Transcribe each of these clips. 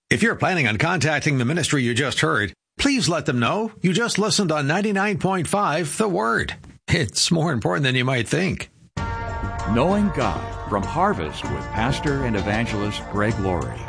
If you're planning on contacting the ministry you just heard, please let them know you just listened on 99.5 The Word. It's more important than you might think. Knowing God from Harvest with Pastor and Evangelist Greg Laurie.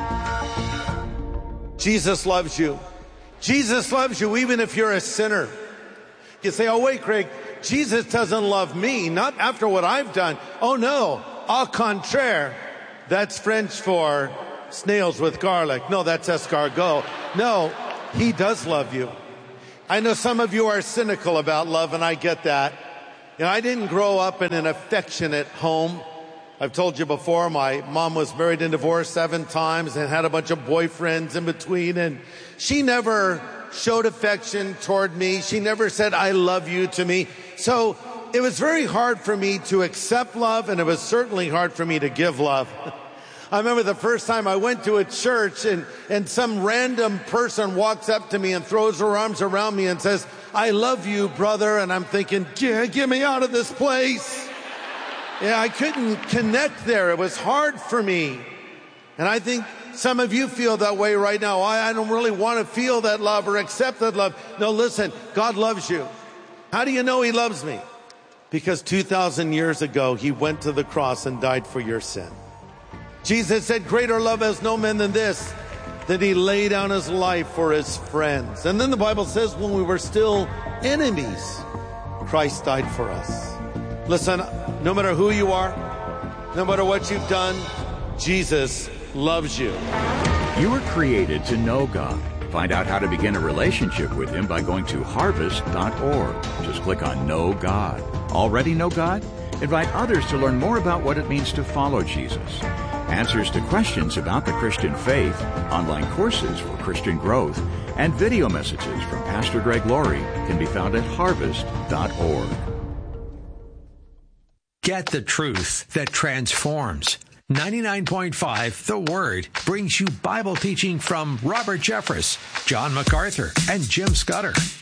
Jesus loves you. Jesus loves you even if you're a sinner. You say, oh wait, Greg, Jesus doesn't love me, not after what I've done. Oh no, au contraire. That's French for snails with garlic. No, that's escargot. No, he does love you. I know some of you are cynical about love, and I get that. You know, I didn't grow up in an affectionate home. I've told you before, my mom was married and divorced 7 times and had a bunch of boyfriends in between, and she never showed affection toward me. She never said, I love you to me. So it was very hard for me to accept love, and it was certainly hard for me to give love. I remember the first time I went to a church and some random person walks up to me and throws her arms around me and says, I love you, brother. And I'm thinking, get me out of this place. Yeah, I couldn't connect there. It was hard for me. And I think some of you feel that way right now. I don't really want to feel that love or accept that love. No, listen, God loves you. How do you know he loves me? Because 2,000 years ago, he went to the cross and died for your sin. Jesus said, greater love has no man than this, that he laid down his life for his friends. And then the Bible says, when we were still enemies, Christ died for us. Listen, no matter who you are, no matter what you've done, Jesus loves you. You were created to know God. Find out how to begin a relationship with him by going to harvest.org. Just click on Know God. Already know God? Invite others to learn more about what it means to follow Jesus. Answers to questions about the Christian faith, online courses for Christian growth, and video messages from Pastor Greg Laurie can be found at harvest.org. Get the truth that transforms. 99.5 The Word brings you Bible teaching from Robert Jeffress, John MacArthur, and Jim Scudder.